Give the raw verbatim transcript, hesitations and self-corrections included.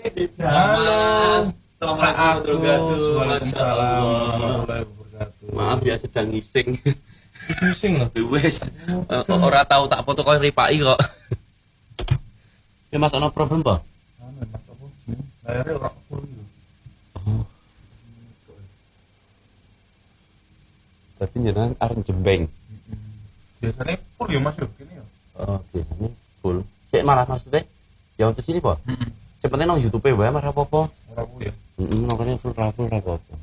Mas, assalamualaikum Waalaikumsalam. Maaf ya sedang ngising. Ngising loh. Wes, ora tahu tak foto kok ripaki kok. Ya Mas ono problem apa? Anu Mas apa? Layarnya ora full gitu. Oh. Tapi jenengan arep jembeng. Biasanya full ya Mas yo kene ya. Oh, biasanya full. Sik malah maksudnya yang ke sini po. Heeh. Sebenarnya nang YouTube wae Mas apa-apa. Ora full ya. Heeh, nang kene full ra full ra apa-apa.